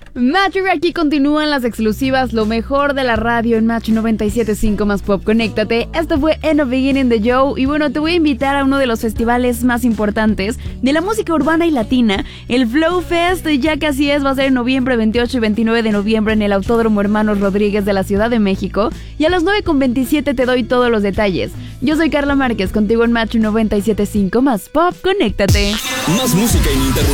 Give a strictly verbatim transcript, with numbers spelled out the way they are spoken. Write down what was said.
Macho, aquí continúan las exclusivas, lo mejor de la radio en Macho noventa y siete punto cinco más Pop. Conéctate. Esto fue In the Beginning de Joe. Y bueno, te voy a invitar a uno de los festivales más importantes de la música urbana y latina, el Flow Fest. Ya que así es, va a ser en noviembre veintiocho y veintinueve de noviembre en el Autódromo Hermanos Rodríguez de la Ciudad de México. Y a las nueve con veintisiete te doy todos los detalles. Yo soy Carla Márquez, contigo en Macho noventa y siete punto cinco más Pop. Conéctate. Más música ininterrumpida.